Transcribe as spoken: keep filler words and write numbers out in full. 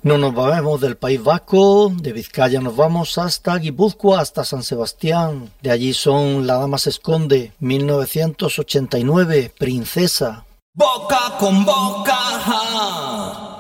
No nos vamos del País Vasco, de Vizcaya nos vamos hasta Guipúzcoa, hasta San Sebastián. De allí son La Dama se esconde, mil novecientos ochenta y nueve, Princesa. Boca con boca.